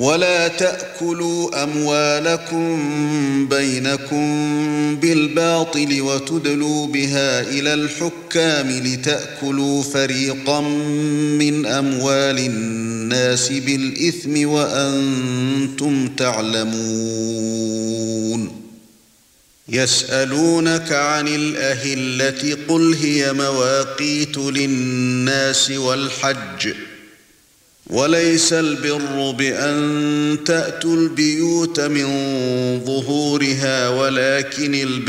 ولا تأكلوا أموالكم بينكم بالباطل وتدلوا بها إلى الحكام لتأكلوا فريقا من أموال الناس بالإثم وأنتم تعلمون. يسألونك عن الأهلة قل هي مواقيت للناس والحج وليس البر بأن تأتوا البيوت من ظهورها ولكن البر